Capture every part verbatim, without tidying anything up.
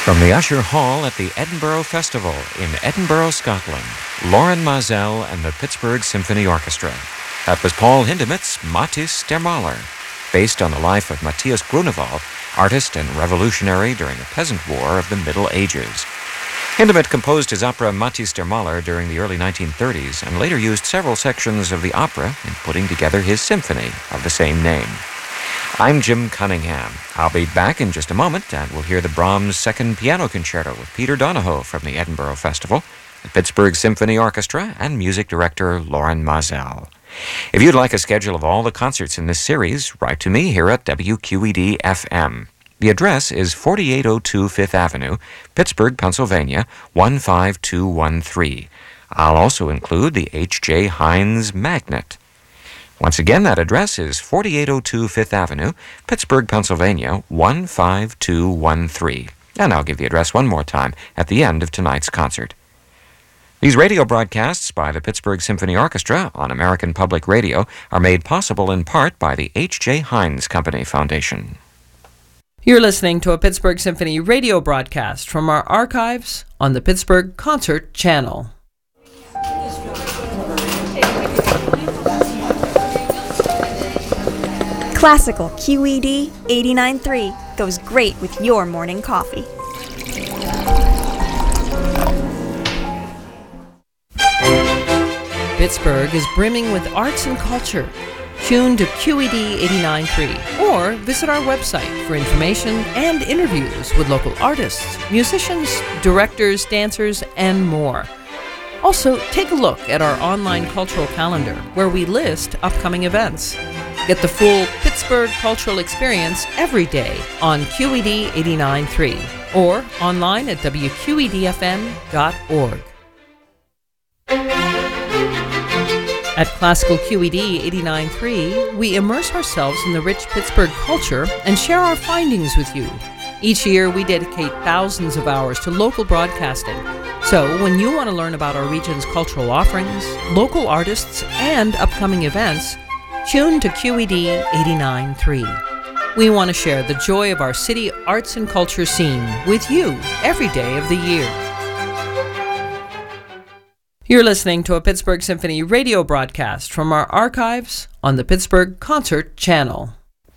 From the Usher Hall at the Edinburgh Festival in Edinburgh, Scotland, Loren Maazel and the Pittsburgh Symphony Orchestra. That was Paul Hindemith's Mathis der Maler, based on the life of Matthias Grunewald, artist and revolutionary during the Peasant War of the Middle Ages. Hindemith composed his opera Mathis der Maler during the early nineteen thirties and later used several sections of the opera in putting together his symphony of the same name. I'm Jim Cunningham. I'll be back in just a moment, and we'll hear the Brahms Second Piano Concerto with Peter Donahoe from the Edinburgh Festival, the Pittsburgh Symphony Orchestra, and music director Loren Maazel. If you'd like a schedule of all the concerts in this series, write to me here at W Q E D F M. The address is forty-eight oh two Fifth Avenue, Pittsburgh, Pennsylvania, one five two one three. I'll also include the H J Heinz Magnet. Once again, that address is forty-eight oh two Fifth Avenue, Pittsburgh, Pennsylvania, one five two one three. And I'll give the address one more time at the end of tonight's concert. These radio broadcasts by the Pittsburgh Symphony Orchestra on American Public Radio are made possible in part by the H J Heinz Company Foundation. You're listening to a Pittsburgh Symphony radio broadcast from our archives on the Pittsburgh Concert Channel. Classical Q E D eighty-nine point three goes great with your morning coffee. Pittsburgh is brimming with arts and culture. Tune to Q E D eighty-nine point three or visit our website for information and interviews with local artists, musicians, directors, dancers, and more. Also, take a look at our online cultural calendar where we list upcoming events. Get the full Pittsburgh cultural experience every day on Q E D eighty-nine point three or online at W Q E D F M dot org. At Classical Q E D eighty-nine point three, we immerse ourselves in the rich Pittsburgh culture and share our findings with you. Each year, we dedicate thousands of hours to local broadcasting. So, when you want to learn about our region's cultural offerings, local artists, and upcoming events, tune to Q E D eighty-nine point three. We want to share the joy of our city arts and culture scene with you every day of the year. You're listening to a Pittsburgh Symphony radio broadcast from our archives on the Pittsburgh Concert Channel.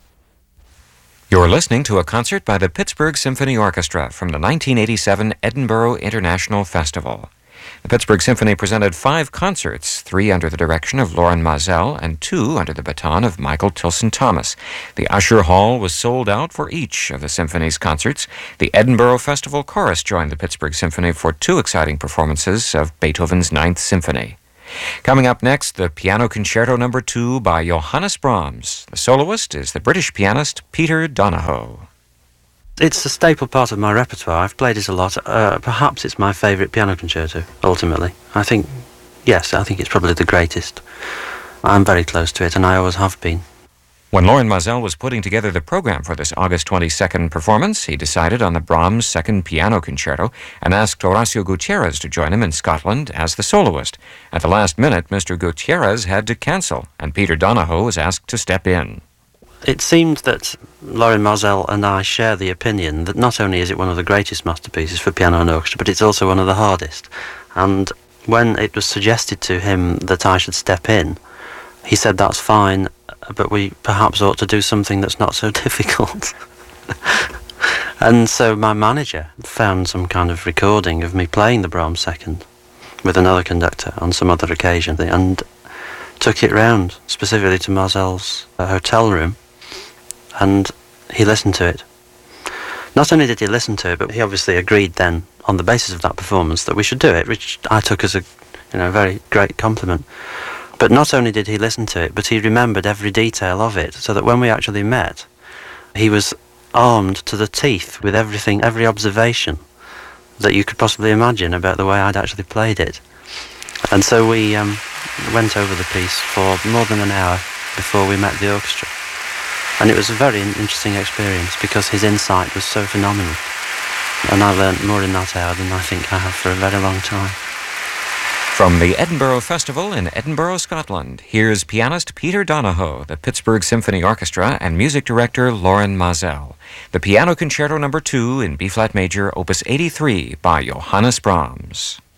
You're listening to a concert by the Pittsburgh Symphony Orchestra from the nineteen eighty-seven Edinburgh International Festival. The Pittsburgh Symphony presented five concerts, three under the direction of Loren Maazel and two under the baton of Michael Tilson Thomas. The Usher Hall was sold out for each of the symphony's concerts. The Edinburgh Festival Chorus joined the Pittsburgh Symphony for two exciting performances of Beethoven's Ninth Symphony. Coming up next, the Piano Concerto Number Two by Johannes Brahms. The soloist is the British pianist Peter Donahoe. It's a staple part of my repertoire. I've played it a lot. Uh, perhaps it's my favourite piano concerto, ultimately. I think, yes, I think it's probably the greatest. I'm very close to it, and I always have been. When Loren Maazel was putting together the program for this August twenty-second performance, he decided on the Brahms Second Piano Concerto and asked Horacio Gutierrez to join him in Scotland as the soloist. At the last minute, Mister Gutierrez had to cancel, and Peter Donahoe was asked to step in. It seemed that Loren Maazel and I share the opinion that not only is it one of the greatest masterpieces for piano and orchestra, but it's also one of the hardest. And when it was suggested to him that I should step in, he said that's fine, but we perhaps ought to do something that's not so difficult. And so my manager found some kind of recording of me playing the Brahms Second with another conductor on some other occasion and took it round, specifically to Maazel's uh, hotel room. And he listened to it. Not only did he listen to it, but he obviously agreed then, on the basis of that performance, that we should do it, which I took as a, you know, very great compliment. But not only did he listen to it, but he remembered every detail of it, so that when we actually met, he was armed to the teeth with everything, every observation that you could possibly imagine about the way I'd actually played it. And so we um, went over the piece for more than an hour before we met the orchestra. And it was a very interesting experience because his insight was so phenomenal. And I learnt more in that hour than I think I have for a very long time. From the Edinburgh Festival in Edinburgh, Scotland, here's pianist Peter Donahoe, the Pittsburgh Symphony Orchestra, and music director Loren Maazel. The Piano Concerto Number two in B-flat major, Opus eighty-three by Johannes Brahms.